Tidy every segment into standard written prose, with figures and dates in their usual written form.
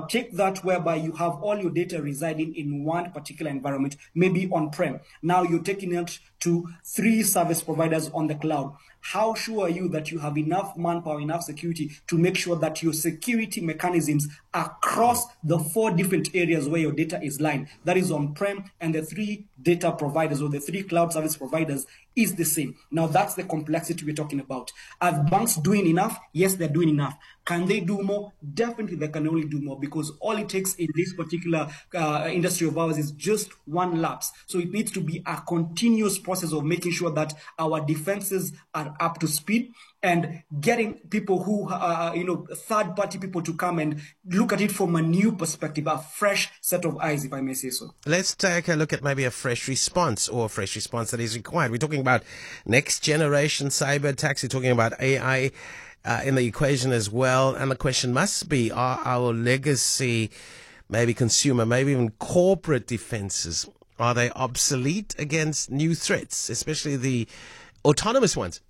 take that whereby you have all your data residing in one particular environment, maybe on-prem. Now you're taking it to 3 service providers on the cloud. How sure are you that you have enough manpower, enough security to make sure that your security mechanisms across the 4 different areas where your data is lying, that is on-prem, and the 3 data providers or the 3 cloud service providers is the same? Now that's the complexity we're talking about. Are banks doing enough? Yes, they're doing enough. Can they do more? Definitely they can only do more, because all it takes in this particular industry of ours is just one lapse. So it needs to be a continuous process of making sure that our defenses are up to speed, and getting people who third-party people to come and look at it from a new perspective, a fresh set of eyes, if I may say so. Let's take a look at maybe a fresh response, or a fresh response that is required. We're talking about next generation cyber attacks. We're talking about AI in the equation as well. And the question must be, are our legacy, maybe consumer, maybe even corporate defenses, are they obsolete against new threats, especially the autonomous ones?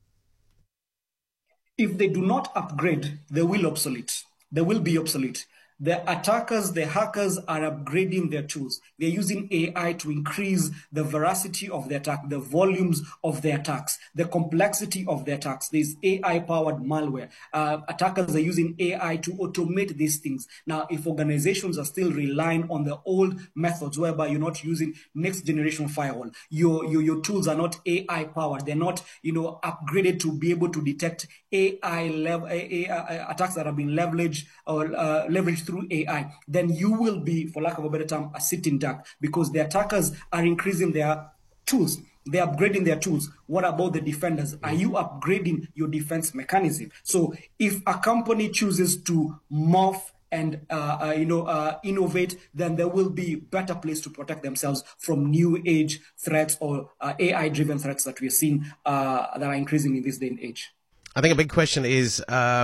If they do not upgrade, they will obsolete. They will be obsolete. The attackers, the hackers are upgrading their tools. They're using AI to increase the veracity of the attack, the volumes of the attacks, the complexity of the attacks. There's AI-powered malware. Attackers are using AI to automate these things. Now, if organizations are still relying on the old methods, whereby you're not using next-generation firewall, your tools are not AI-powered. They're not, upgraded to be able to detect AI attacks that have been leveraged through AI, then you will be, for lack of a better term, a sitting duck, because the attackers are increasing their tools. They're upgrading their tools. What about the defenders? Are you upgrading your defense mechanism? So if a company chooses to morph and innovate, then there will be better place to protect themselves from new age threats or AI-driven threats that we're seeing that are increasing in this day and age. I think a big question is,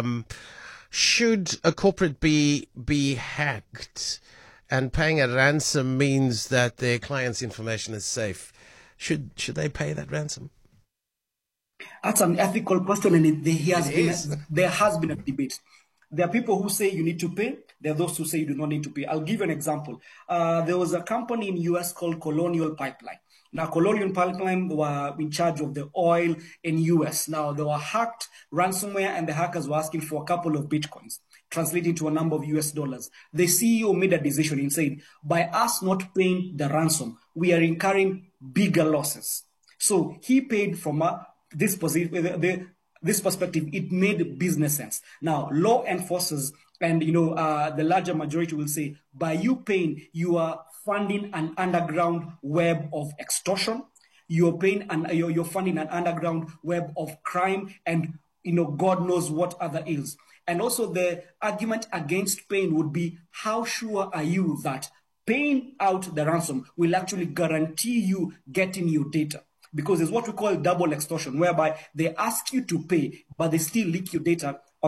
should a corporate be hacked, and paying a ransom means that their client's information is safe? Should they pay that ransom? That's an ethical question, and there has been a debate. There are people who say you need to pay. There are those who say you do not need to pay. I'll give you an example. There was a company in US called Colonial Pipeline. Now, Colonial Pipeline were in charge of the oil in US. Now, they were hacked, ransomware, and the hackers were asking for a couple of Bitcoins, translating to a number of US dollars. The CEO made a decision and said, by us not paying the ransom, we are incurring bigger losses. So he paid from this perspective. It made business sense. Now, law enforcers and the larger majority will say, by you paying, you are funding an underground web of extortion. You're paying and you're funding an underground web of crime, and God knows what other ills. And also the argument against paying would be, how sure are you that paying out the ransom will actually guarantee you getting your data? Because it's what we call double extortion, whereby they ask you to pay, but they still leak your data on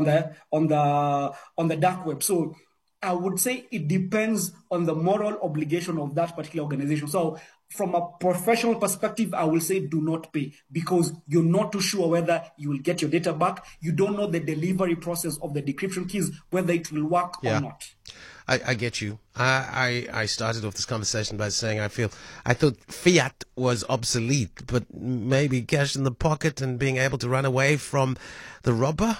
the dark web. So I would say it depends on the moral obligation of that particular organization. So from a professional perspective, I will say do not pay, because you're not too sure whether you will get your data back. You don't know the delivery process of the decryption keys, whether it will work or not. I get you. I started off this conversation by saying I thought fiat was obsolete, but maybe cash in the pocket and being able to run away from the robber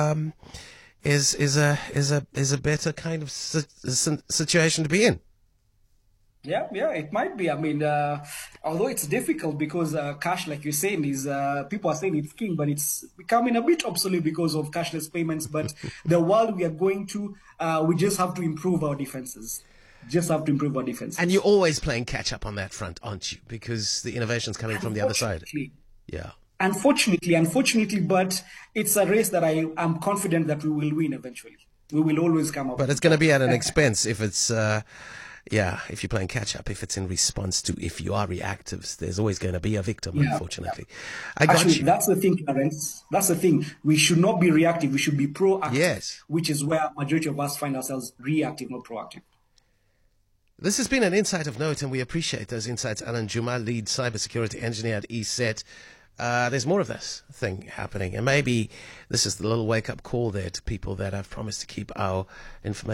is a better kind of situation to be in. Yeah, it might be. I mean, although it's difficult because cash, like you're saying, is people are saying it's king, but it's becoming a bit obsolete because of cashless payments. But the world we are going to, we just have to improve our defenses. And you're always playing catch up on that front, aren't you? Because the innovation's coming from the other side. Yeah. Unfortunately, but it's a race that I am confident that we will win eventually. We will always come up. But it's going to be at an expense if it's, if you're playing catch up, if it's in response to, if you are reactive, there's always going to be a victim, unfortunately. Actually, that's the thing, Clarence. That's the thing. We should not be reactive. We should be proactive. Yes. Which is where majority of us find ourselves reactive, not proactive. This has been an Insight of Note, and we appreciate those insights. Alan Juma, lead cybersecurity engineer at ESET. There's more of this thing happening, and maybe this is the little wake-up call there to people that have promised to keep our information